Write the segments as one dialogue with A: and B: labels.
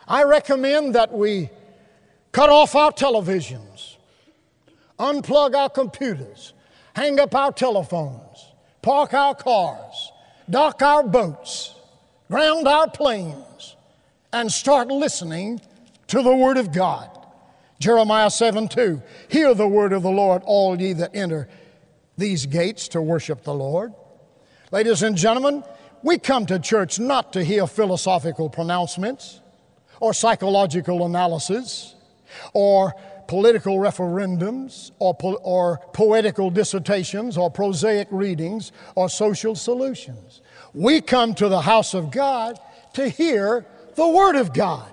A: I recommend that we cut off our televisions, unplug our computers, hang up our telephones, park our cars, dock our boats, ground our planes, and start listening to the Word of God. Jeremiah 7:2, hear the word of the Lord, all ye that enter these gates to worship the Lord. Ladies and gentlemen, we come to church not to hear philosophical pronouncements or psychological analysis or political referendums or poetical dissertations or prosaic readings or social solutions. We come to the house of God to hear the Word of God.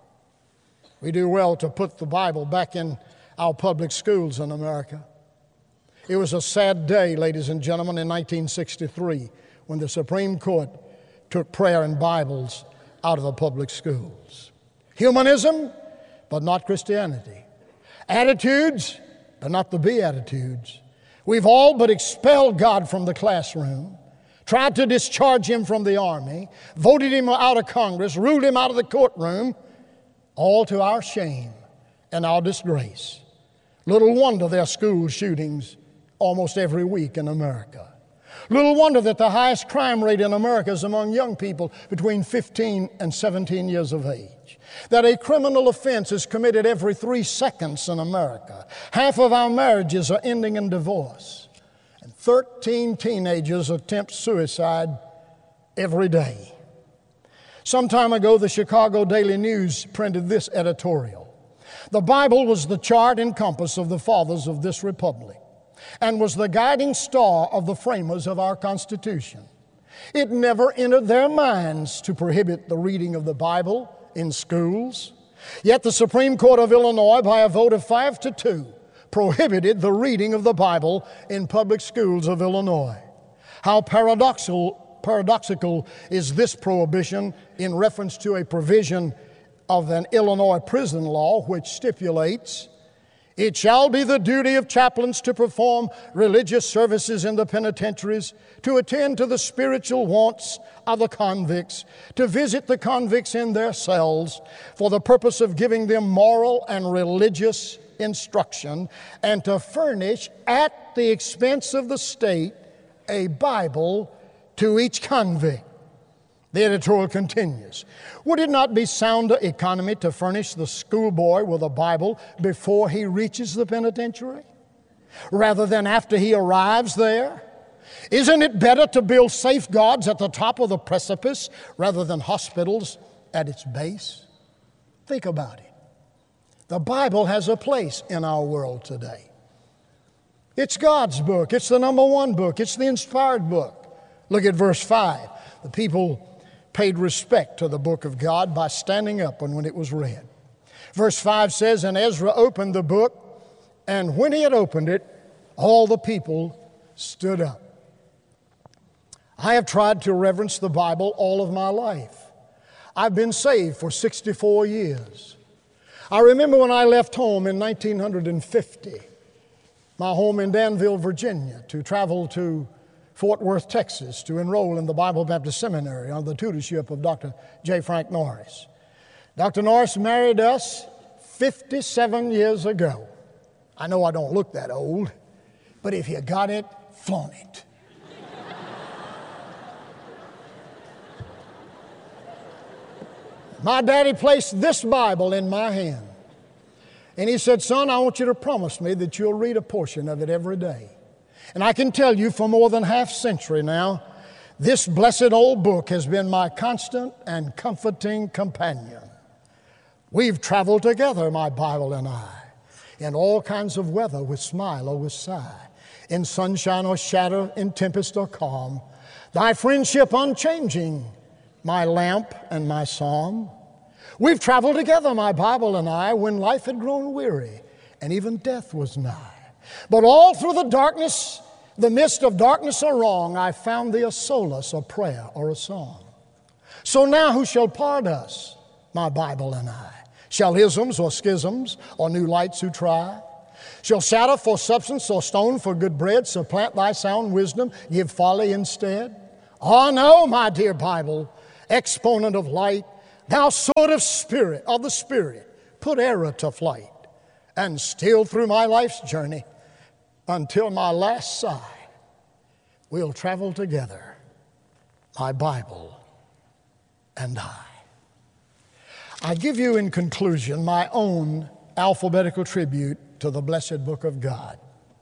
A: We do well to put the Bible back in our public schools in America. It was a sad day, ladies and gentlemen, in 1963 when the Supreme Court took prayer and Bibles out of the public schools. Humanism, but not Christianity. Attitudes, but not the Beatitudes. We've all but expelled God from the classroom, tried to discharge Him from the army, voted Him out of Congress, ruled Him out of the courtroom, all to our shame and our disgrace. Little wonder there are school shootings almost every week in America. Little wonder that the highest crime rate in America is among young people between 15 and 17 years of age. That a criminal offense is committed every 3 seconds in America. Half of our marriages are ending in divorce. And 13 teenagers attempt suicide every day. Some time ago, the Chicago Daily News printed this editorial. The Bible was the chart and compass of the fathers of this republic and was the guiding star of the framers of our Constitution. It never entered their minds to prohibit the reading of the Bible in schools. Yet the Supreme Court of Illinois, by a vote of 5-2, prohibited the reading of the Bible in public schools of Illinois. How paradoxical is this prohibition in reference to a provision of an Illinois prison law which stipulates, it shall be the duty of chaplains to perform religious services in the penitentiaries, to attend to the spiritual wants of the convicts, to visit the convicts in their cells for the purpose of giving them moral and religious instruction, and to furnish at the expense of the state a Bible to each convict. The editorial continues. Would it not be sounder economy to furnish the schoolboy with a Bible before he reaches the penitentiary, rather than after he arrives there? Isn't it better to build safeguards at the top of the precipice rather than hospitals at its base? Think about it. The Bible has a place in our world today. It's God's book. It's the number one book. It's the inspired book. Look at verse 5. The people paid respect to the book of God by standing up when it was read. Verse 5 says, and Ezra opened the book, and when he had opened it, all the people stood up. I have tried to reverence the Bible all of my life. I've been saved for 64 years. I remember when I left home in 1950, my home in Danville, Virginia, to travel to Fort Worth, Texas, to enroll in the Bible Baptist Seminary under the tutorship of Dr. J. Frank Norris. Dr. Norris married us 57 years ago. I know I don't look that old, but if you got it, flaunt it. My daddy placed this Bible in my hand, and he said, son, I want you to promise me that you'll read a portion of it every day. And I can tell you for more than half a century now, this blessed old book has been my constant and comforting companion. We've traveled together, my Bible and I, in all kinds of weather, with smile or with sigh, in sunshine or shadow, in tempest or calm. Thy friendship unchanging, my lamp and my psalm. We've traveled together, my Bible and I, when life had grown weary and even death was nigh. But all through the darkness, the mist of darkness or wrong, I found thee a solace, a prayer, or a song. So now who shall part us, my Bible and I? Shall isms or schisms or new lights who try? Shall shadow for substance or stone for good bread supplant thy sound wisdom, give folly instead? Oh no, my dear Bible, exponent of light, Thou sword of the Spirit, put error to flight, and steal through my life's journey until my last sigh. We'll travel together, my Bible and I. I give you in conclusion my own alphabetical tribute to the blessed book of God.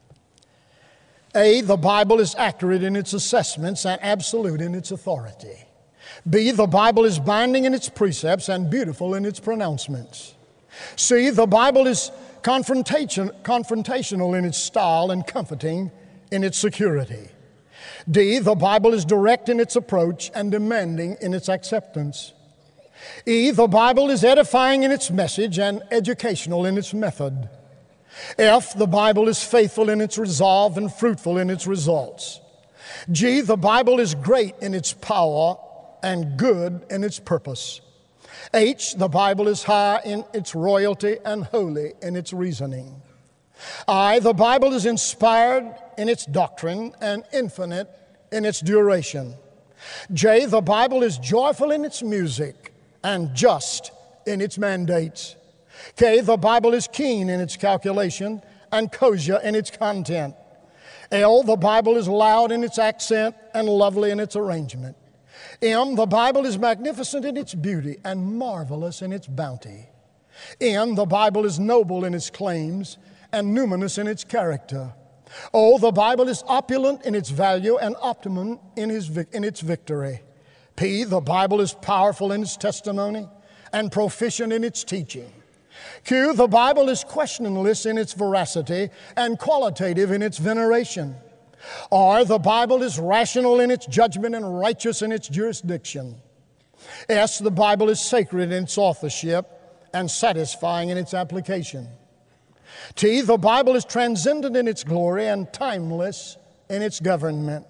A: A, the Bible is accurate in its assessments and absolute in its authority. B, the Bible is binding in its precepts and beautiful in its pronouncements. C, the Bible is confrontational in its style and comforting in its security. D, the Bible is direct in its approach and demanding in its acceptance. E, the Bible is edifying in its message and educational in its method. F, the Bible is faithful in its resolve and fruitful in its results. G, the Bible is great in its power and good in its purpose. H, the Bible is high in its royalty and holy in its reasoning. I, the Bible is inspired in its doctrine and infinite in its duration. J, the Bible is joyful in its music and just in its mandates. K, the Bible is keen in its calculation and kosher in its content. L, the Bible is loud in its accent and lovely in its arrangement. M, the Bible is magnificent in its beauty and marvelous in its bounty. N, the Bible is noble in its claims and numinous in its character. O, the Bible is opulent in its value and optimum in its victory. P, the Bible is powerful in its testimony and proficient in its teaching. Q, the Bible is questionless in its veracity and qualitative in its veneration. R, the Bible is rational in its judgment and righteous in its jurisdiction. S, the Bible is sacred in its authorship and satisfying in its application. T, the Bible is transcendent in its glory and timeless in its government.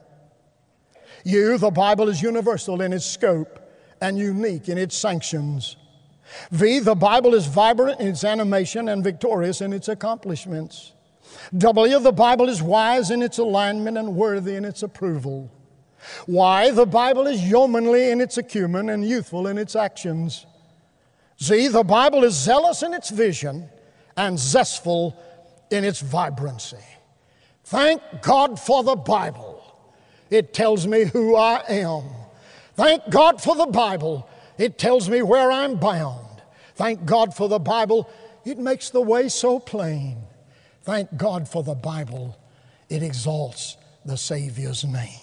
A: U, the Bible is universal in its scope and unique in its sanctions. V, the Bible is vibrant in its animation and victorious in its accomplishments. W, the Bible is wise in its alignment and worthy in its approval. Y, the Bible is yeomanly in its acumen and youthful in its actions. Z, the Bible is zealous in its vision and zestful in its vibrancy. Thank God for the Bible. It tells me who I am. Thank God for the Bible. It tells me where I'm bound. Thank God for the Bible. It makes the way so plain. Thank God for the Bible. It exalts the Savior's name.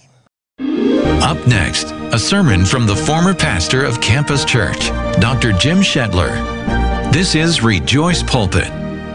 B: Up next, a sermon from the former pastor of Campus Church, Dr. Jim Shetler. This is Rejoice Pulpit.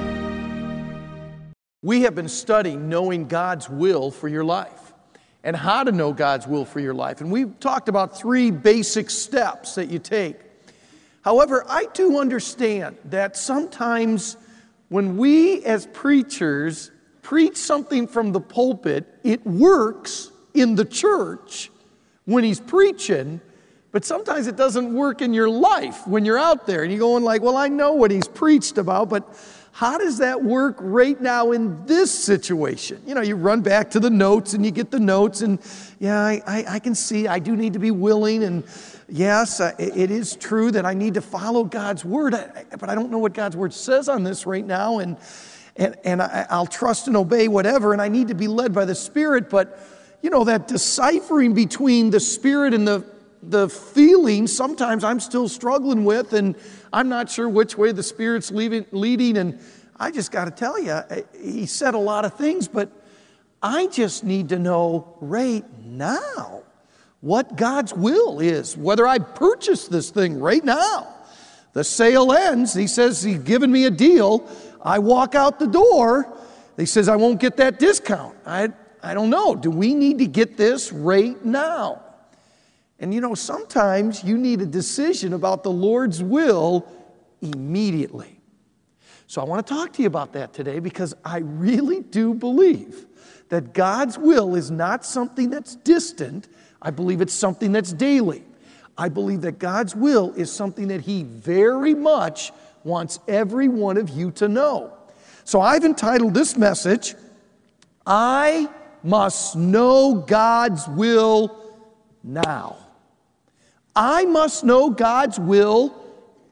C: We have been studying knowing God's will for your life and how to know God's will for your life. And we've talked about 3 basic steps that you take. However, I do understand that sometimes when we as preachers preach something from the pulpit, it works in the church when he's preaching, but sometimes it doesn't work in your life when you're out there. And you're going like, well, I know what he's preached about, but how does that work right now in this situation? You know, you run back to the notes and you get the notes and, yeah, I can see I do need to be willing, and yes, it is true that I need to follow God's word, but I don't know what God's word says on this right now, and I'll trust and obey whatever, and I need to be led by the Spirit. But, you know, that deciphering between the Spirit and the feeling, sometimes I'm still struggling with, and I'm not sure which way the Spirit's leading, and I just got to tell you, he said a lot of things, but I just need to know right now what God's will is, whether I purchase this thing right now. The sale ends. He says he's given me a deal. I walk out the door. He says I won't get that discount. I don't know. Do we need to get this right now? And you know, sometimes you need a decision about the Lord's will immediately. So I want to talk to you about that today, because I really do believe that God's will is not something that's distant. I believe it's something that's daily. I believe that God's will is something that He very much wants every one of you to know. So I've entitled this message, I Must Know God's Will Now. I must know God's will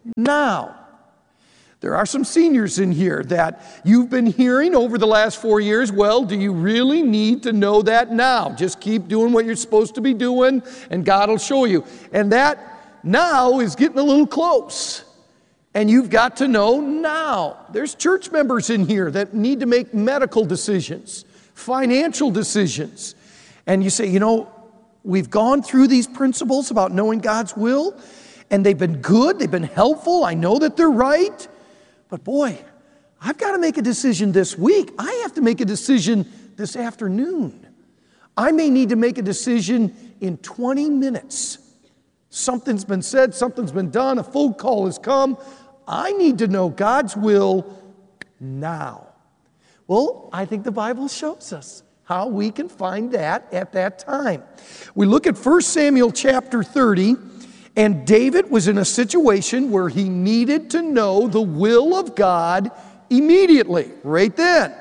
C: now. There are some seniors in here that you've been hearing over the last 4 years. Well, do you really need to know that now? Just keep doing what you're supposed to be doing, and God will show you. And that now is getting a little close. And you've got to know now. There's church members in here that need to make medical decisions, financial decisions. And you say, you know, we've gone through these principles about knowing God's will, and they've been good, they've been helpful. I know that they're right. But boy, I've got to make a decision this week. I have to make a decision this afternoon. I may need to make a decision in 20 minutes. Something's been said, something's been done, a phone call has come. I need to know God's will now. Well, I think the Bible shows us how we can find that at that time. We look at 1 Samuel chapter 30. And David was in a situation where he needed to know the will of God immediately, right then.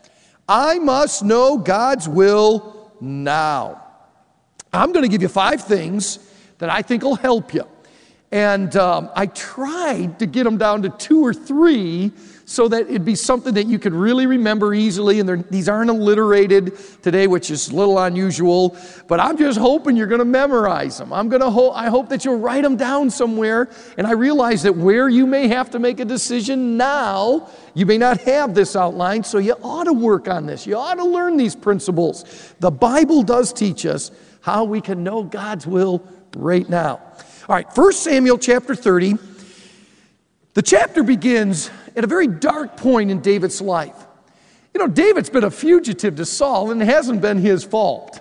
C: I must know God's will now. I'm going to give you 5 things that I think will help you. And I tried to get them down to 2 or 3 so that it'd be something that you could really remember easily. And these aren't alliterated today, which is a little unusual. But I'm just hoping you're going to memorize them. I hope that you'll write them down somewhere. And I realize that where you may have to make a decision now, you may not have this outlined. So you ought to work on this. You ought to learn these principles. The Bible does teach us how we can know God's will right now. All right, 1 Samuel chapter 30. The chapter begins at a very dark point in David's life. You know, David's been a fugitive to Saul, and it hasn't been his fault.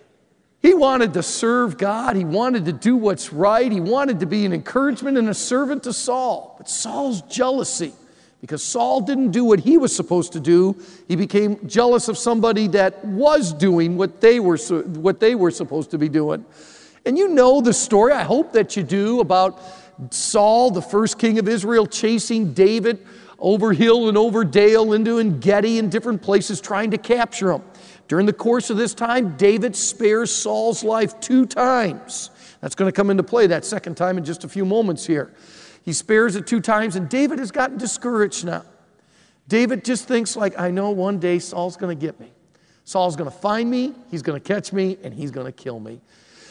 C: He wanted to serve God. He wanted to do what's right. He wanted to be an encouragement and a servant to Saul. But Saul's jealousy, because Saul didn't do what he was supposed to do, he became jealous of somebody that was doing what they were supposed to be doing. And you know the story, I hope that you do, about Saul, the first king of Israel, chasing David over hill and over dale into En-Gedi and different places trying to capture him. During the course of this time, David spares Saul's life 2 times. That's going to come into play that second time in just a few moments here. He spares it 2 times, and David has gotten discouraged now. David just thinks like, I know one day Saul's going to get me. Saul's going to find me, he's going to catch me, and he's going to kill me.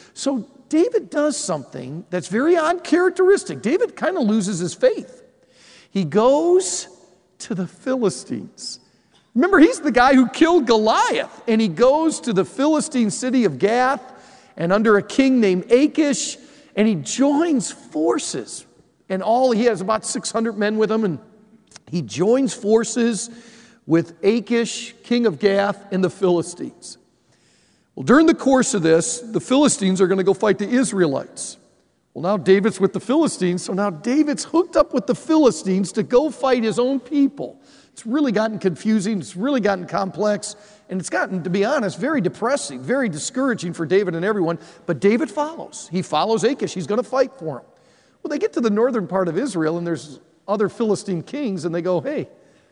C: So David does something that's very uncharacteristic. David kind of loses his faith. He goes to the Philistines. Remember, he's the guy who killed Goliath, and he goes to the Philistine city of Gath, and under a king named Achish, and he joins forces. And he has about 600 men with him, and he joins forces with Achish, king of Gath, and the Philistines. Well, during the course of this, the Philistines are going to go fight the Israelites. Well, now David's with the Philistines, so now David's hooked up with the Philistines to go fight his own people. It's really gotten confusing, it's really gotten complex, and it's gotten, to be honest, very depressing, very discouraging for David and everyone. But David follows. He follows Achish. He's going to fight for him. Well, they get to the northern part of Israel, and there's other Philistine kings, and they go, hey,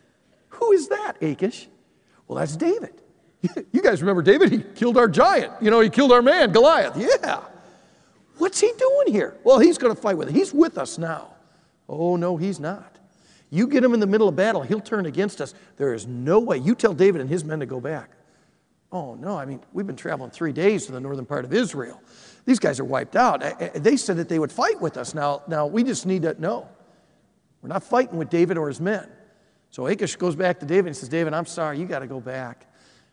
C: who is that, Achish? Well, that's David. You guys remember David? He killed our giant. You know, he killed our man, Goliath. Yeah. What's he doing here? Well, he's going to fight with us. He's with us now. Oh, no, he's not. You get him in the middle of battle, he'll turn against us. There is no way. You tell David and his men to go back. Oh, no, I mean, we've been traveling 3 days to the northern part of Israel. These guys are wiped out. They said that they would fight with us. Now we just need to know. We're not fighting with David or his men. So Achish goes back to David and says, David, I'm sorry, you got to go back.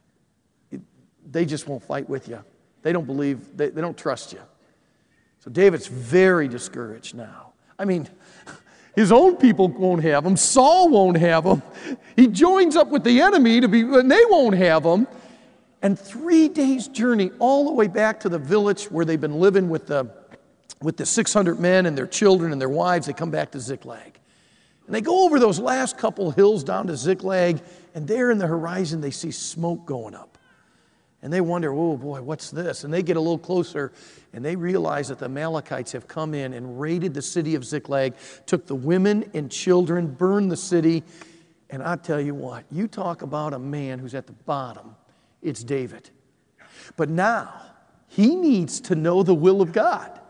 C: They just won't fight with you. They don't believe, they don't trust you. So David's very discouraged now. I mean, his own people won't have him. Saul won't have him. He joins up with the enemy and they won't have him. And 3 days' journey all the way back to the village where they've been living with the 600 men and their children and their wives. They come back to Ziklag. And they go over those last couple hills down to Ziklag, and there in the horizon they see smoke going up. And they wonder, oh boy, what's this? And they get a little closer, and they realize that the Amalekites have come in and raided the city of Ziklag, took the women and children, burned the city. And I tell you what, you talk about a man who's at the bottom, it's David. But now, he needs to know the will of God.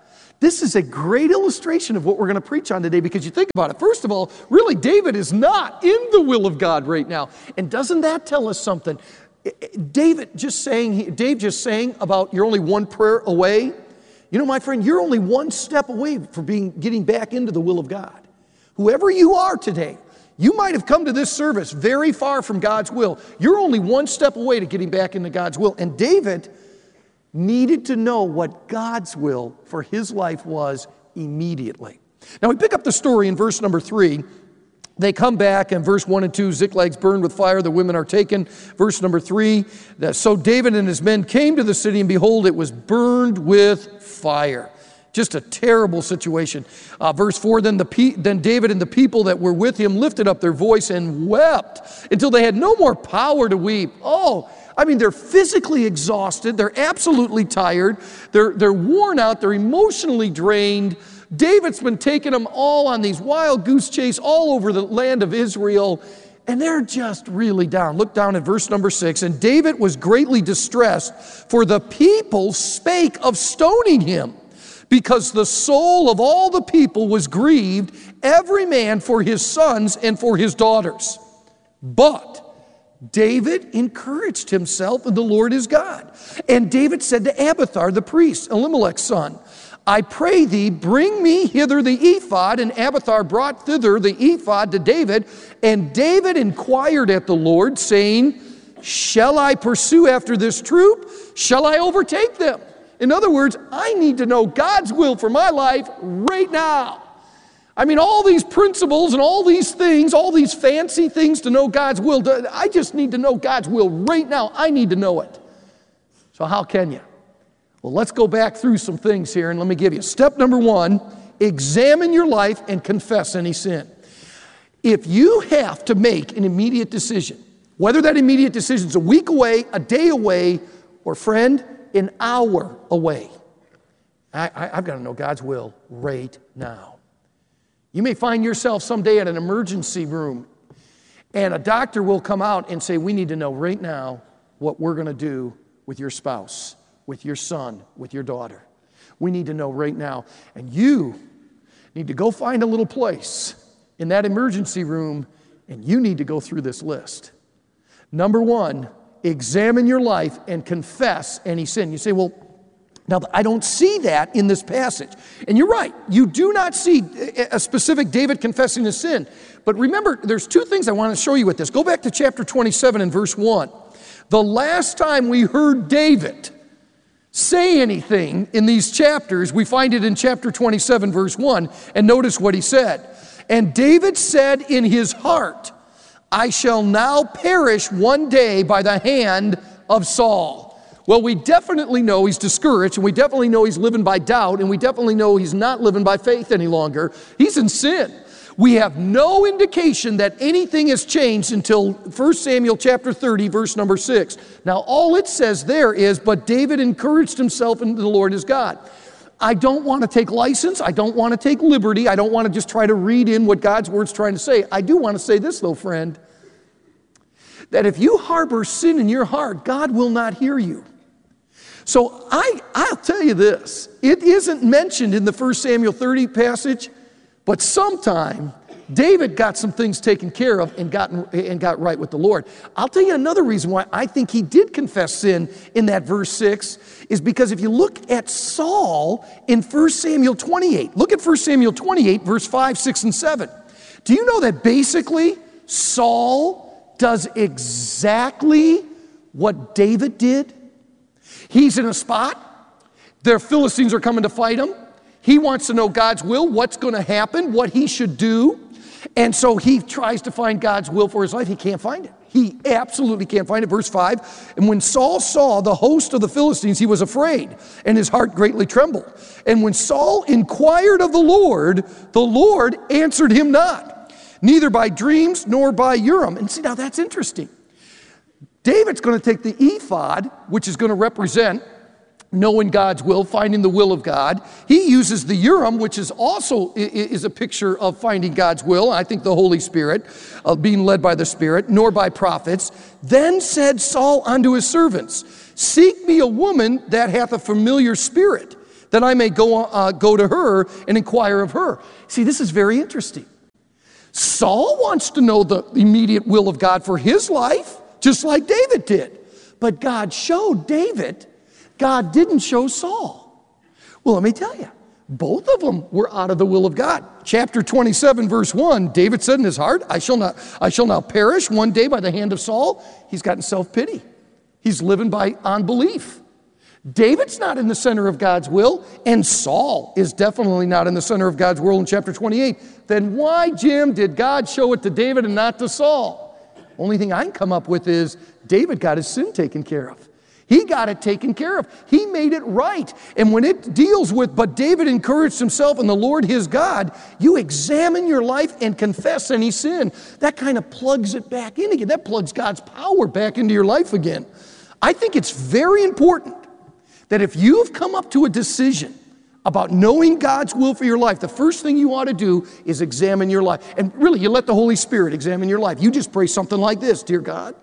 C: This is a great illustration of what we're going to preach on today, because you think about it. First of all, really, David is not in the will of God right now. And doesn't that tell us something? Dave just saying about you're only one prayer away. You know, my friend, you're only one step away from getting back into the will of God. Whoever you are today, you might have come to this service very far from God's will. You're only one step away to getting back into God's will. And David needed to know what God's will for his life was immediately. Now we pick up the story in verse number 3. They come back in verse 1 and 2, Ziklag's burned with fire, the women are taken. Verse number 3, so David and his men came to the city, and behold, it was burned with fire. Just a terrible situation. Verse 4, then David and the people that were with him lifted up their voice and wept until they had no more power to weep. Oh, I mean, they're physically exhausted. They're absolutely tired. They're worn out. They're emotionally drained. David's been taking them all on these wild goose chase all over the land of Israel, and they're just really down. Look down at verse number 6. And David was greatly distressed, for the people spake of stoning him, because the soul of all the people was grieved, every man for his sons and for his daughters. But David encouraged himself in the Lord his God. And David said to Abiathar the priest, Elimelech's son, I pray thee, bring me hither the ephod. And Abiathar brought thither the ephod to David. And David inquired at the Lord, saying, shall I pursue after this troop? Shall I overtake them? In other words, I need to know God's will for my life right now. I mean, all these principles and all these things, all these fancy things to know God's will, I just need to know God's will right now. I need to know it. So how can you? Well, let's go back through some things here, and let me give you. Step number 1, examine your life and confess any sin. If you have to make an immediate decision, whether that immediate decision is a week away, a day away, or friend, an hour away, I've got to know God's will right now. You may find yourself someday at an emergency room, and a doctor will come out and say, we need to know right now what we're going to do with your spouse, with your son, with your daughter. We need to know right now. And you need to go find a little place in that emergency room, and you need to go through this list. Number 1, examine your life and confess any sin. You say, well, now I don't see that in this passage. And you're right. You do not see a specific David confessing his sin. But remember, there's 2 things I want to show you with this. Go back to chapter 27 and verse 1. The last time we heard David say anything in these chapters, we find it in chapter 27, verse 1, and notice what he said. And David said in his heart, I shall now perish one day by the hand of Saul. Well, we definitely know he's discouraged, and we definitely know he's living by doubt, and we definitely know he's not living by faith any longer. He's in sin. We have no indication that anything has changed until 1 Samuel chapter 30, verse number 6. Now, all it says there is, but David encouraged himself in the Lord his God. I don't want to take license. I don't want to take liberty. I don't want to just try to read in what God's word's trying to say. I do want to say this, though, friend, that if you harbor sin in your heart, God will not hear you. So I'll tell you this. It isn't mentioned in the 1 Samuel 30 passage, but sometime David got some things taken care of and got right with the Lord. I'll tell you another reason why I think he did confess sin in that verse 6 is because if you look at Saul in 1 Samuel 28, look at 1 Samuel 28, verse 5, 6, and 7. Do you know that basically Saul does exactly what David did? He's in a spot. The Philistines are coming to fight him. He wants to know God's will, what's going to happen, what he should do. And so he tries to find God's will for his life. He can't find it. He absolutely can't find it. Verse 5, and when Saul saw the host of the Philistines, he was afraid, and his heart greatly trembled. And when Saul inquired of the Lord answered him not, neither by dreams nor by Urim. And see, now that's interesting. David's going to take the ephod, which is going to represent knowing God's will, finding the will of God. He uses the Urim, which is also is a picture of finding God's will. I think the Holy Spirit, being led by the Spirit, nor by prophets. Then said Saul unto his servants, seek me a woman that hath a familiar spirit, that I may go to her and inquire of her. See, this is very interesting. Saul wants to know the immediate will of God for his life, just like David did. But God showed David, God didn't show Saul. Well, let me tell you, both of them were out of the will of God. Chapter 27, verse 1, David said in his heart, I shall not perish one day by the hand of Saul. He's gotten self-pity. He's living by unbelief. David's not in the center of God's will, and Saul is definitely not in the center of God's will in chapter 28. Then why, Jim, did God show it to David and not to Saul? Only thing I can come up with is David got his sin taken care of. He got it taken care of. He made it right. And when it deals with, but David encouraged himself in the Lord his God, you examine your life and confess any sin. That kind of plugs it back in again. That plugs God's power back into your life again. I think it's very important that if you've come up to a decision about knowing God's will for your life, the first thing you ought to do is examine your life. And really, you let the Holy Spirit examine your life. You just pray something like this: Dear God,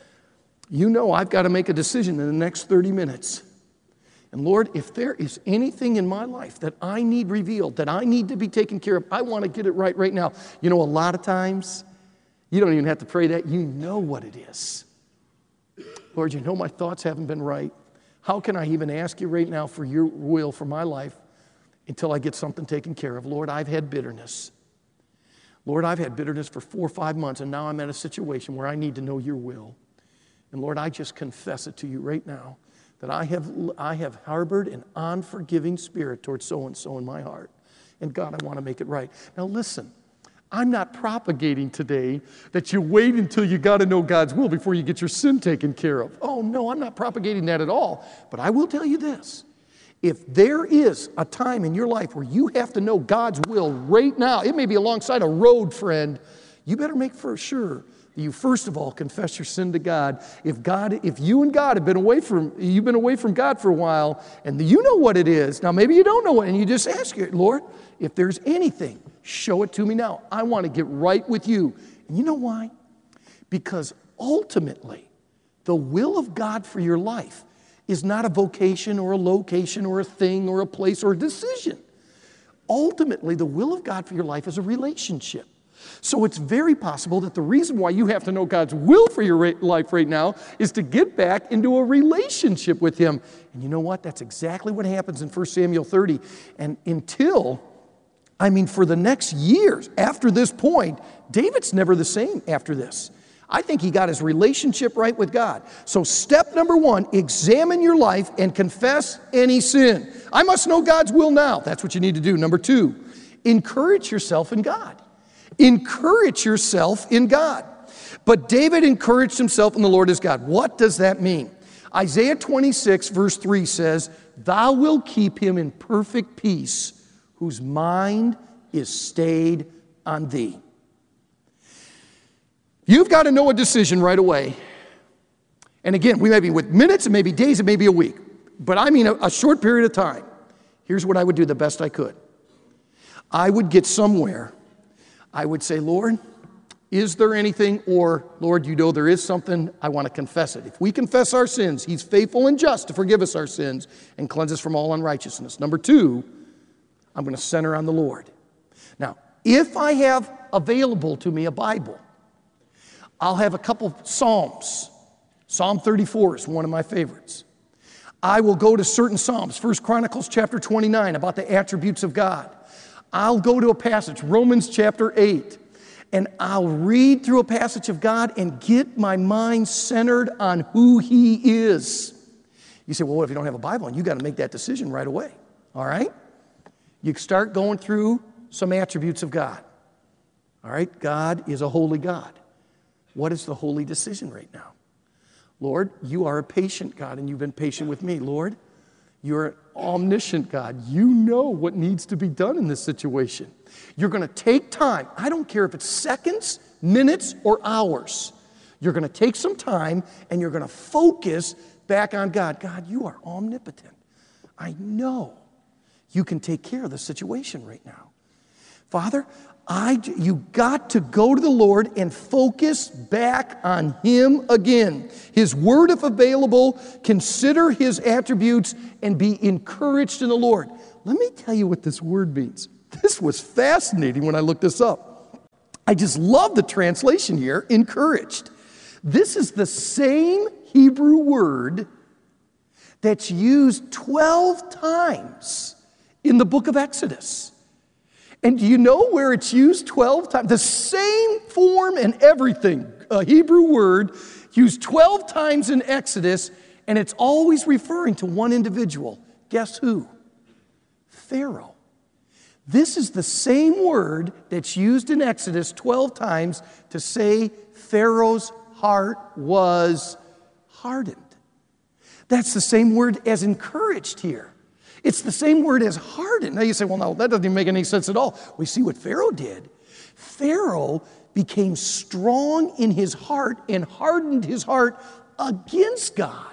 C: you know I've got to make a decision in the next 30 minutes. And Lord, if there is anything in my life that I need revealed, that I need to be taken care of, I want to get it right now. You know, a lot of times, you don't even have to pray that. You know what it is. Lord, you know my thoughts haven't been right. How can I even ask you right now for your will for my life until I get something taken care of? Lord, I've had bitterness. Lord, I've had bitterness for 4 or 5 months, and now I'm in a situation where I need to know your will. And Lord, I just confess it to you right now that I have harbored an unforgiving spirit towards so-and-so in my heart. And God, I want to make it right. Now listen, I'm not propagating today that you wait until you got to know God's will before you get your sin taken care of. Oh, no, I'm not propagating that at all. But I will tell you this. If there is a time in your life where you have to know God's will right now, it may be alongside a road, friend, you better make for sure that you first of all confess your sin to God. If you and God have been away from God for a while, and you know what it is, now maybe you don't know what, and you just ask your Lord, if there's anything, show it to me now. I want to get right with you. And you know why? Because ultimately, the will of God for your life is not a vocation or a location or a thing or a place or a decision. Ultimately, the will of God for your life is a relationship. So it's very possible that the reason why you have to know God's will for your life right now is to get back into a relationship with Him. And you know what? That's exactly what happens in 1 Samuel 30. And for the next years after this point, David's never the same after this. I think he got his relationship right with God. So step number 1, examine your life and confess any sin. I must know God's will now. That's what you need to do. Number 2, encourage yourself in God. Encourage yourself in God. But David encouraged himself in the Lord his God. What does that mean? Isaiah 26 verse 3 says, Thou wilt keep him in perfect peace, whose mind is stayed on thee. You've got to know a decision right away. And again, we may be with minutes, it may be days, it may be a week. But I mean a short period of time. Here's what I would do the best I could. I would get somewhere. I would say, Lord, is there anything? Or, Lord, you know there is something. I want to confess it. If we confess our sins, He's faithful and just to forgive us our sins and cleanse us from all unrighteousness. Number 2, I'm going to center on the Lord. Now, if I have available to me a Bible, I'll have a couple Psalms. Psalm 34 is one of my favorites. I will go to certain Psalms. 1 Chronicles chapter 29 about the attributes of God. I'll go to a passage, Romans chapter 8, and I'll read through a passage of God and get my mind centered on who He is. You say, well, what if you don't have a Bible? And you got to make that decision right away. All right? You start going through some attributes of God. All right? God is a holy God. What is the holy decision right now? Lord, you are a patient God, and you've been patient with me. Lord, you're an omniscient God. You know what needs to be done in this situation. You're going to take time. I don't care if it's seconds, minutes, or hours. You're going to take some time, and you're going to focus back on God. God, you are omnipotent. I know you can take care of the situation right now. Father, You got to go to the Lord and focus back on Him again. His Word, if available, consider His attributes and be encouraged in the Lord. Let me tell you what this word means. This was fascinating when I looked this up. I just love the translation here, encouraged. This is the same Hebrew word that's used 12 times in the book of Exodus. And do you know where it's used 12 times? The same form and everything, a Hebrew word used 12 times in Exodus, and it's always referring to one individual. Guess who? Pharaoh. This is the same word that's used in Exodus 12 times to say Pharaoh's heart was hardened. That's the same word as encouraged here. It's the same word as hardened. Now you say, well, no, that doesn't even make any sense at all. We see what Pharaoh did. Pharaoh became strong in his heart and hardened his heart against God.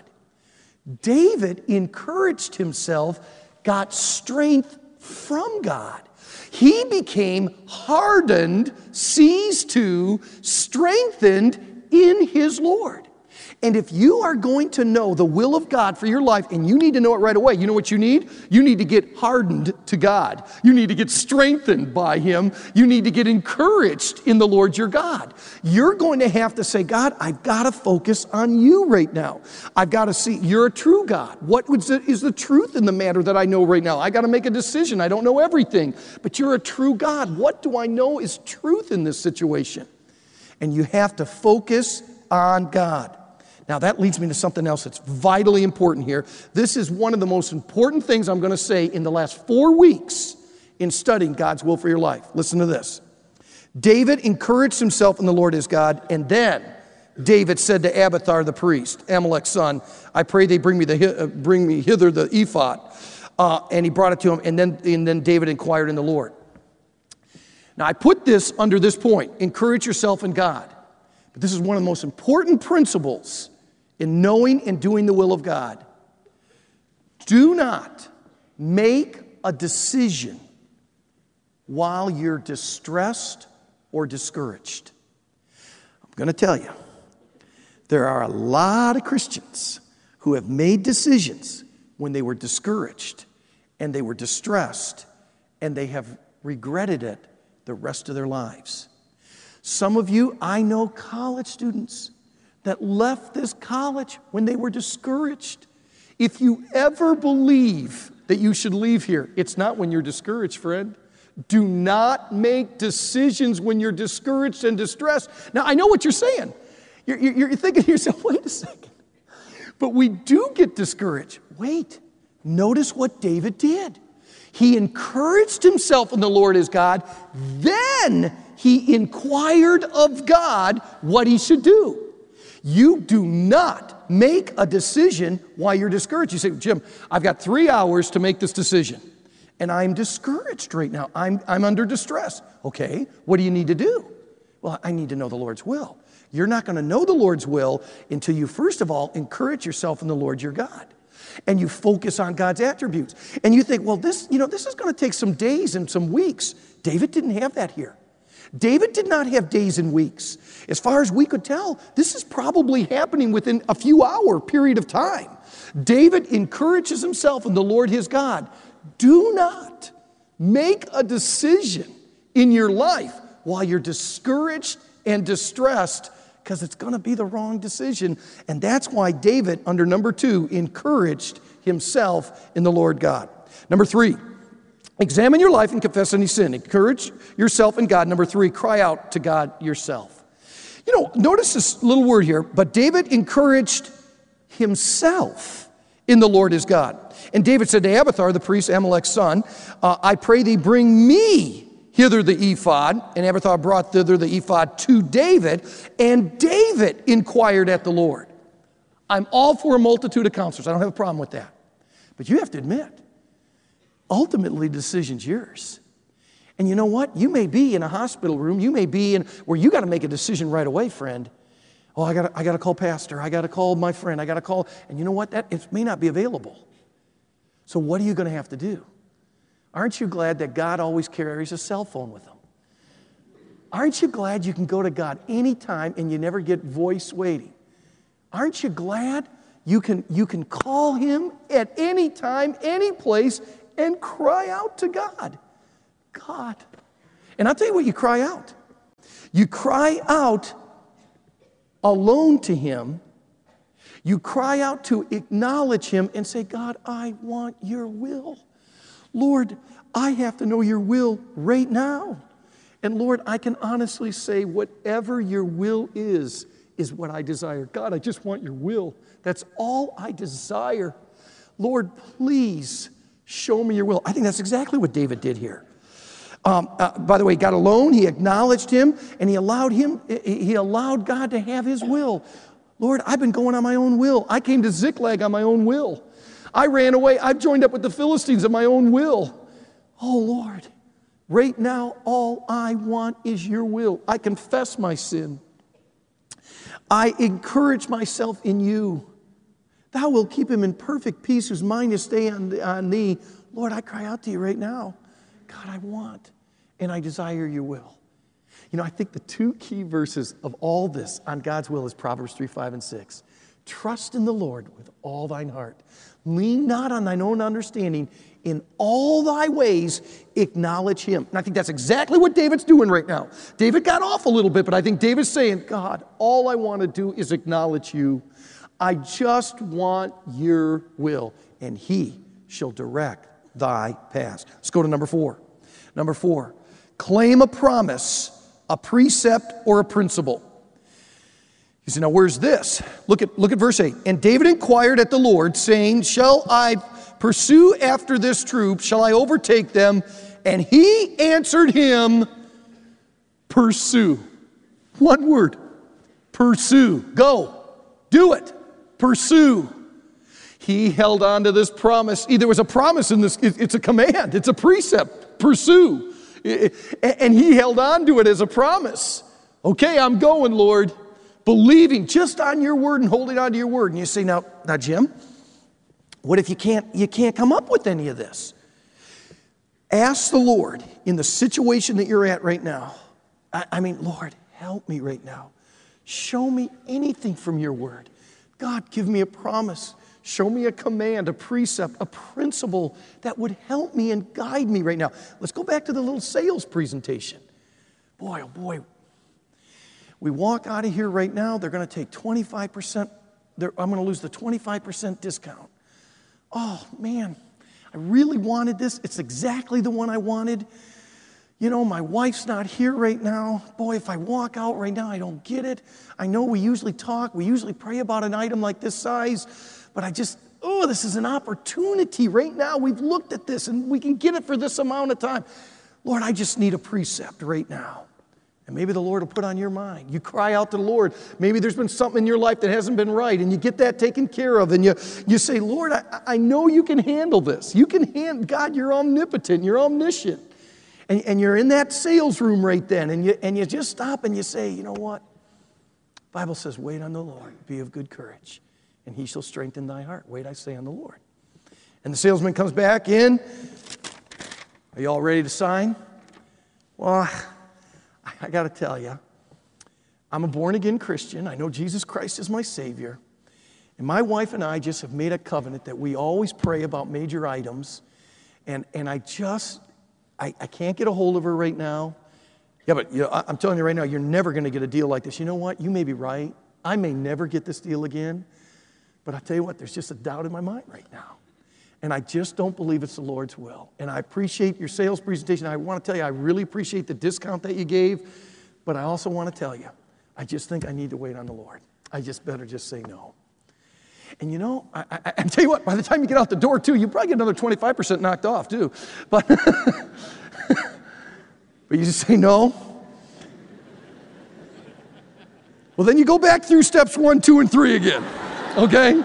C: David encouraged himself, got strength from God. He became hardened, ceased to, strengthened in his Lord. And if you are going to know the will of God for your life, and you need to know it right away, you know what you need? You need to get hardened to God. You need to get strengthened by Him. You need to get encouraged in the Lord your God. You're going to have to say, God, I've got to focus on you right now. I've got to see, you're a true God. What is the truth in the matter that I know right now? I got to make a decision. I don't know everything, but you're a true God. What do I know is truth in this situation? And you have to focus on God. Now, that leads me to something else that's vitally important here. This is one of the most important things I'm going to say in the last 4 weeks in studying God's will for your life. Listen to this. David encouraged himself in the Lord his God, and then David said to Abiathar the priest, Amalek's son, I pray they bring me hither the ephod. And he brought it to him, and then David inquired in the Lord. Now, I put this under this point, encourage yourself in God. But this is one of the most important principles in knowing and doing the will of God. Do not make a decision while you're distressed or discouraged. I'm going to tell you, there are a lot of Christians who have made decisions when they were discouraged and they were distressed and they have regretted it the rest of their lives. Some of you, I know college students that left this college when they were discouraged. If you ever believe that you should leave here, it's not when you're discouraged, friend. Do not make decisions when you're discouraged and distressed. Now, I know what you're saying. You're thinking to yourself, wait a second. But we do get discouraged. Wait, notice what David did. He encouraged himself in the Lord his God. Then he inquired of God what he should do. You do not make a decision while you're discouraged. You say, Jim, I've got 3 hours to make this decision, and I'm discouraged right now. I'm under distress. Okay, what do you need to do? Well, I need to know the Lord's will. You're not going to know the Lord's will until you, first of all, encourage yourself in the Lord your God. And you focus on God's attributes. And you think, well, this is going to take some days and some weeks. David didn't have that here. David did not have days and weeks. As far as we could tell, this is probably happening within a few hour period of time. David encourages himself in the Lord his God. Do not make a decision in your life while you're discouraged and distressed, because it's going to be the wrong decision. And that's why David, under number 2, encouraged himself in the Lord God. Number 3, examine your life and confess any sin. Encourage yourself in God. Number 3, cry out to God yourself. Notice this little word here, but David encouraged himself in the Lord his God. And David said to Abiathar, the priest, Amalek's son, I pray thee bring me hither the ephod. And Abiathar brought thither the ephod to David, and David inquired at the Lord. I'm all for a multitude of counselors. I don't have a problem with that. But you have to admit, ultimately, the decision's yours. And you know what? You may be in a hospital room. You may be in where you got to make a decision right away, friend. Oh, I got to call pastor. I got to call my friend. I got to call. And you know what? It may not be available. So what are you going to have to do? Aren't you glad that God always carries a cell phone with him? Aren't you glad you can go to God anytime and you never get voice waiting? Aren't you glad you can call Him at any time, any place, and cry out to God? God. And I'll tell you what you cry out. You cry out alone to Him. You cry out to acknowledge Him and say, God, I want your will. Lord, I have to know your will right now. And Lord, I can honestly say whatever your will is what I desire. God, I just want your will. That's all I desire. Lord, please show me your will. I think that's exactly what David did here. By the way, he got alone, he acknowledged Him, and he allowed God to have His will. Lord, I've been going on my own will. I came to Ziklag on my own will. I ran away. I've joined up with the Philistines on my own will. Oh, Lord, right now, all I want is your will. I confess my sin. I encourage myself in you. Thou wilt keep him in perfect peace whose mind is stayed on thee. Lord, I cry out to you right now. God, I want and I desire your will. You know, I think the two key verses of all this on God's will is Proverbs 3, 5, and 6. Trust in the Lord with all thine heart. Lean not on thine own understanding. In all thy ways, acknowledge Him. And I think that's exactly what David's doing right now. David got off a little bit, but I think David's saying, God, all I want to do is acknowledge you. I just want your will, and He shall direct thy paths. Let's go to number 4. Number 4, claim a promise, a precept, or a principle. You say, now where's this? Look at verse 8. And David inquired at the Lord, saying, shall I pursue after this troop? Shall I overtake them? And He answered him, pursue. One word, pursue. Go, do it, pursue. He held on to this promise. There was a promise in this. It's a command. It's a precept. Pursue. And he held on to it as a promise. Okay, I'm going, Lord. Believing just on your word and holding on to your word. And you say, now, Jim, what if you can't come up with any of this? Ask the Lord in the situation that you're at right now. I mean, Lord, help me right now. Show me anything from your word. God, give me a promise. Show me a command, a precept, a principle that would help me and guide me right now. Let's go back to the little sales presentation. Boy, oh boy. We walk out of here right now, they're going to take 25%. I'm going to lose the 25% discount. Oh, man, I really wanted this. It's exactly the one I wanted. You know, my wife's not here right now. Boy, if I walk out right now, I don't get it. I know we usually talk. We usually pray about an item like this size. But this is an opportunity right now. We've looked at this, and we can get it for this amount of time. Lord, I just need a precept right now. And maybe the Lord will put on your mind. You cry out to the Lord. Maybe there's been something in your life that hasn't been right, and you get that taken care of, and you say, Lord, I know you can handle this. You can handle, God, you're omnipotent, you're omniscient. And you're in that sales room right then, and you just stop and you say, you know what? The Bible says, wait on the Lord, be of good courage, and He shall strengthen thy heart. Wait, I say, on the Lord. And the salesman comes back in. Are you all ready to sign? Well, I got to tell you, I'm a born-again Christian. I know Jesus Christ is my Savior. And my wife and I just have made a covenant that we always pray about major items. And I can't get a hold of her right now. Yeah, but I'm telling you right now, you're never going to get a deal like this. You know what? You may be right. I may never get this deal again. But I'll tell you what, there's just a doubt in my mind right now. And I just don't believe it's the Lord's will. And I appreciate your sales presentation. I want to tell you, I really appreciate the discount that you gave. But I also want to tell you, I just think I need to wait on the Lord. I just better just say no. And you know, I tell you what, by the time you get out the door too, you probably get another 25% knocked off too. But, but you just say no. Well, then you go back through steps 1, 2, and 3 again. Okay?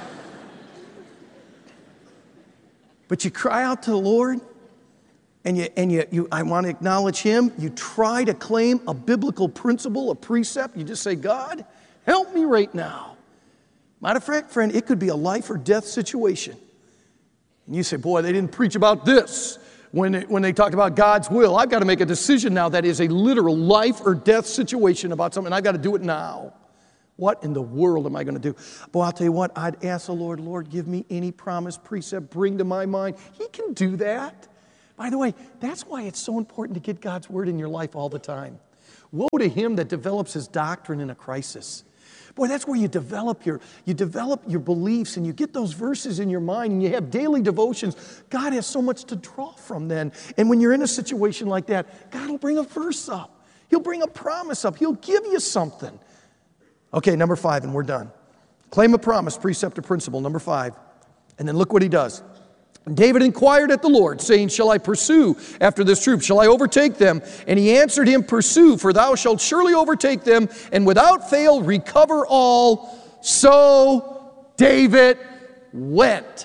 C: But you cry out to the Lord, and I want to acknowledge Him. You try to claim a biblical principle, a precept. You just say, God, help me right now. Matter of fact, friend, it could be a life or death situation. And you say, boy, they didn't preach about this. when they talked about God's will. I've got to make a decision now that is a literal life or death situation about something. I've got to do it now. What in the world am I going to do? Boy, I'll tell you what, I'd ask the Lord, Lord, give me any promise, precept, bring to my mind. He can do that. By the way, that's why it's so important to get God's word in your life all the time. Woe to him that develops his doctrine in a crisis. Boy, that's where you develop your beliefs and you get those verses in your mind and you have daily devotions. God has so much to draw from then. And when you're in a situation like that, God will bring a verse up. He'll bring a promise up. He'll give you something. Okay, number 5, and we're done. Claim a promise, precept or principle, number 5. And then look what he does. David inquired at the Lord, saying, shall I pursue after this troop? Shall I overtake them? And he answered him, pursue, for thou shalt surely overtake them, and without fail recover all. So David went.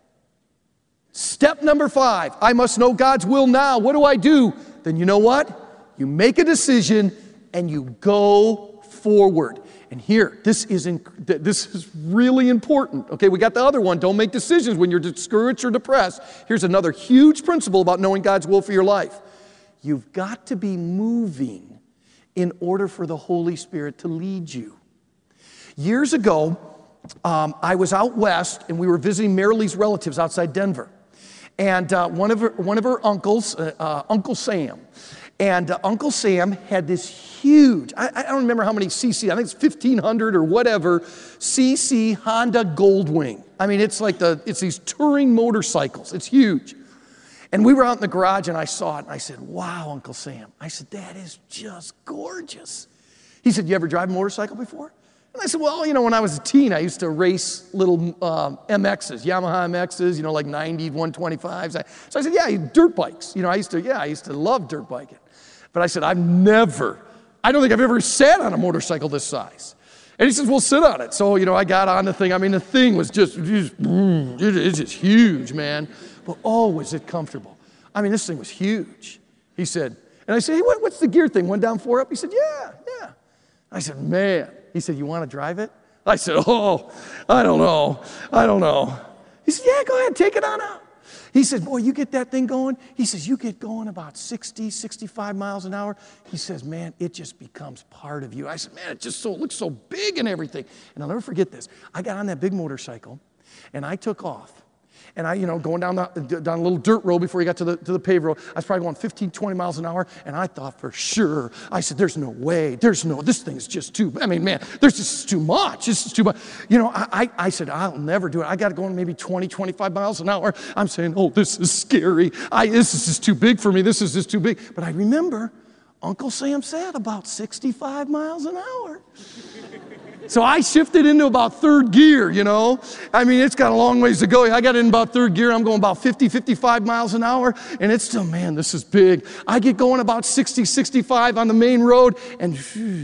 C: Step number 5, I must know God's will now. What do I do? Then you know what? You make a decision and you go forward. And here, this is really important. Okay, we got the other one. Don't make decisions when you're discouraged or depressed. Here's another huge principle about knowing God's will for your life. You've got to be moving in order for the Holy Spirit to lead you. Years ago, I was out west, and we were visiting Marilee's relatives outside Denver. And one of her uncles, Uncle Sam, and Uncle Sam had this huge, I don't remember how many cc, I think it's 1,500 or whatever, cc Honda Goldwing. I mean, it's these touring motorcycles. It's huge. And we were out in the garage and I saw it and I said, wow, Uncle Sam. I said, that is just gorgeous. He said, you ever drive a motorcycle before? And I said, well, when I was a teen, I used to race little MXs, Yamaha MXs, like 90, 125s. So I said, yeah, dirt bikes. I used to love dirt biking. But I said, I don't think I've ever sat on a motorcycle this size. And he says, well, sit on it. So, I got on the thing. I mean, the thing was it's just huge, man. But oh, was it comfortable. I mean, this thing was huge. He said, and I said, hey, what's the gear thing? 1 down, 4 up? He said, yeah. I said, man. He said, you want to drive it? I said, oh, I don't know. He said, yeah, go ahead, take it on out. He said, boy, you get that thing going. He says, you get going about 60, 65 miles an hour. He says, man, it just becomes part of you. I said, man, it just looks so big and everything. And I'll never forget this. I got on that big motorcycle, and I took off. And I, going down a little dirt road before you got to the paved road, I was probably going 15, 20 miles an hour, and I thought for sure, I said, there's no way, this thing is just too, there's just too much, this is too much. I said, I'll never do it. I got to go maybe 20, 25 miles an hour. I'm saying, oh, this is scary. This is just too big for me. This is just too big. But I remember Uncle Sam said about 65 miles an hour. So I shifted into about 3rd gear, it's got a long ways to go. I got in about 3rd gear. I'm going about 50, 55 miles an hour, and it's still, man, this is big. I get going about 60, 65 on the main road, and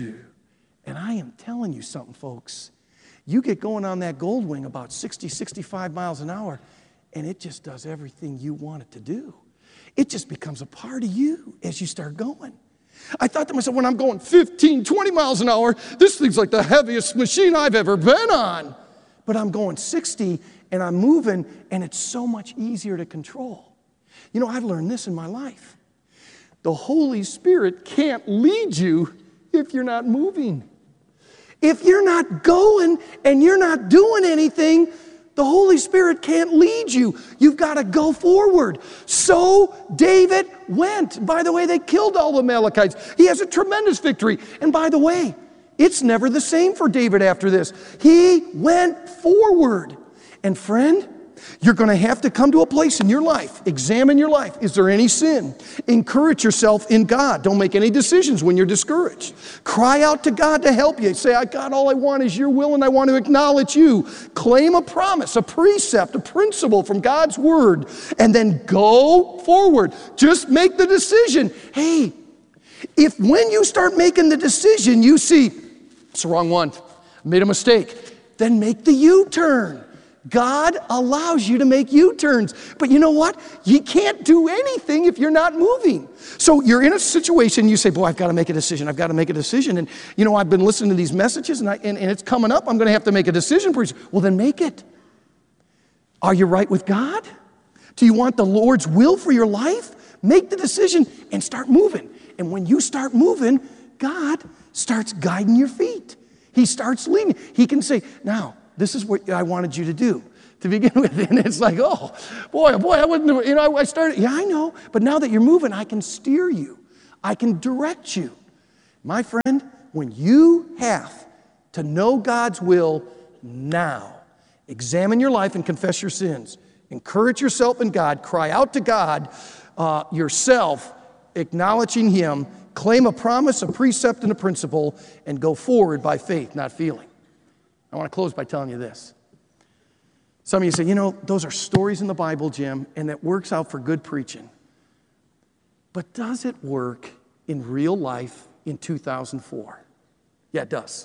C: I am telling you something, folks. You get going on that Goldwing about 60, 65 miles an hour, and it just does everything you want it to do. It just becomes a part of you as you start going. I thought to myself, when I'm going 15, 20 miles an hour, this thing's like the heaviest machine I've ever been on. But I'm going 60 and I'm moving, and it's so much easier to control. I've learned this in my life. The Holy Spirit can't lead you if you're not moving. If you're not going and you're not doing anything, the Holy Spirit can't lead you. You've got to go forward. So David went. By the way, they killed all the Amalekites. He has a tremendous victory. And by the way, it's never the same for David after this. He went forward. And friend, you're going to have to come to a place in your life. Examine your life. Is there any sin? Encourage yourself in God. Don't make any decisions when you're discouraged. Cry out to God to help you. Say, God, all I want is your will, and I want to acknowledge you. Claim a promise, a precept, a principle from God's word, and then go forward. Just make the decision. Hey, if when you start making the decision, you see, it's the wrong one, made a mistake, then make the U-turn. God allows you to make U-turns. But you know what? You can't do anything if you're not moving. So you're in a situation, you say, boy, I've got to make a decision. I've got to make a decision. And, I've been listening to these messages, and it's coming up. I'm going to have to make a decision. Well, then make it. Are you right with God? Do you want the Lord's will for your life? Make the decision and start moving. And when you start moving, God starts guiding your feet. He starts leading. He can say, now, this is what I wanted you to do to begin with. And it's like, oh, boy, I wasn't, I started, yeah, I know. But now that you're moving, I can steer you. I can direct you. My friend, when you have to know God's will now, examine your life and confess your sins. Encourage yourself in God. Cry out to God yourself, acknowledging Him. Claim a promise, a precept, and a principle, and go forward by faith, not feeling. I want to close by telling you this. Some of you say, those are stories in the Bible, Jim, and that works out for good preaching. But does it work in real life in 2004? Yeah, it does.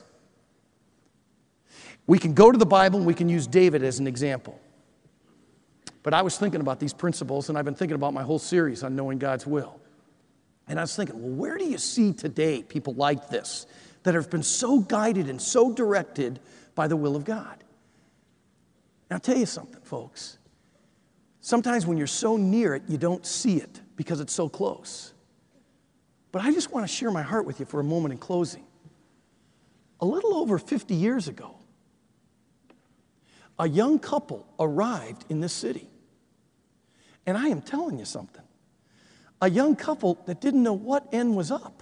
C: We can go to the Bible and we can use David as an example. But I was thinking about these principles, and I've been thinking about my whole series on knowing God's will. And I was thinking, well, where do you see today people like this that have been so guided and so directed by the will of God? And I'll tell you something, folks. Sometimes when you're so near it, you don't see it because it's so close. But I just want to share my heart with you for a moment in closing. A little over 50 years ago, a young couple arrived in this city. And I am telling you something. A young couple that didn't know what end was up.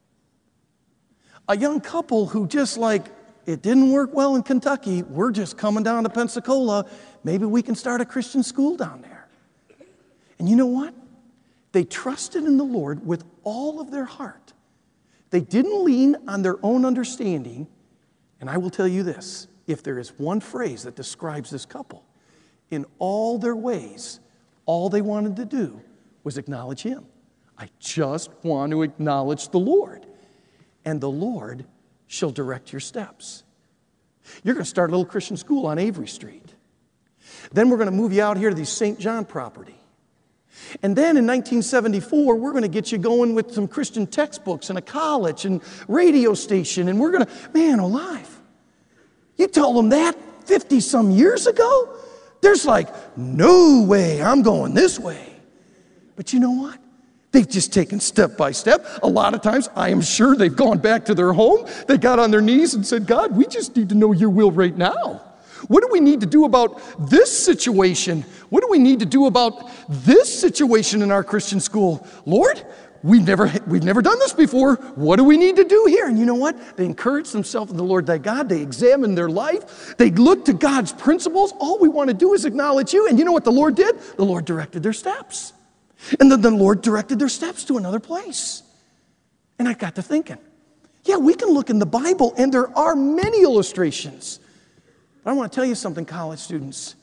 C: A young couple who just it didn't work well in Kentucky. We're just coming down to Pensacola. Maybe we can start a Christian school down there. And you know what? They trusted in the Lord with all of their heart. They didn't lean on their own understanding. And I will tell you this, if there is one phrase that describes this couple, in all their ways, all they wanted to do was acknowledge Him. I just want to acknowledge the Lord. And the Lord shall direct your steps. You're going to start a little Christian school on Avery Street. Then we're going to move you out here to the St. John property. And then in 1974, we're going to get you going with some Christian textbooks and a college and radio station. And we're going to, man alive. You told them that 50-some years ago? There's no way I'm going this way. But you know what? They've just taken step by step. A lot of times, I am sure they've gone back to their home. They got on their knees and said, God, we just need to know your will right now. What do we need to do about this situation? What do we need to do about this situation in our Christian school? Lord, we've never done this before. What do we need to do here? And you know what? They encourage themselves in the Lord thy God. They examine their life. They look to God's principles. All we want to do is acknowledge you. And you know what the Lord did? The Lord directed their steps. And then the Lord directed their steps to another place. And I got to thinking, yeah, we can look in the Bible, and there are many illustrations. But I want to tell you something, college students.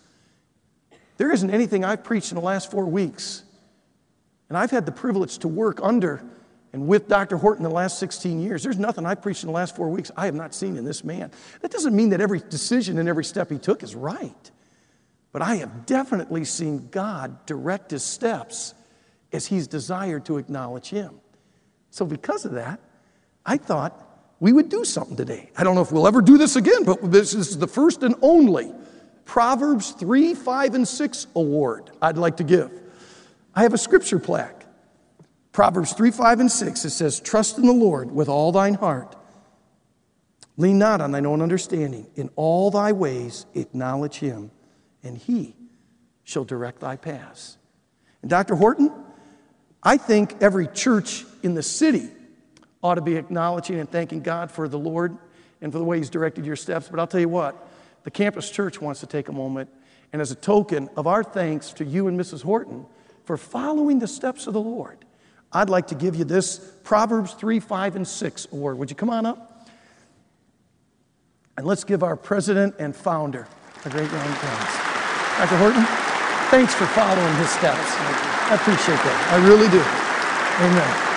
C: There isn't anything I've preached in the last 4 weeks, and I've had the privilege to work under and with Dr. Horton the last 16 years. There's nothing I've preached in the last 4 weeks I have not seen in this man. That doesn't mean that every decision and every step he took is right. But I have definitely seen God direct his steps as he's desired to acknowledge him. So because of that, I thought we would do something today. I don't know if we'll ever do this again, but this is the first and only Proverbs 3, 5, and 6 award I'd like to give. I have a scripture plaque. Proverbs 3, 5, and 6. It says, trust in the Lord with all thine heart. Lean not on thine own understanding. In all thy ways acknowledge him, and he shall direct thy paths. And Dr. Horton, I think every church in the city ought to be acknowledging and thanking God for the Lord and for the way he's directed your steps. But I'll tell you what, the campus church wants to take a moment, and as a token of our thanks to you and Mrs. Horton for following the steps of the Lord, I'd like to give you this Proverbs 3, 5, and 6 award. Would you come on up? And let's give our president and founder a great round of applause. Dr. Horton, thanks for following his steps. I appreciate that. I really do. Amen.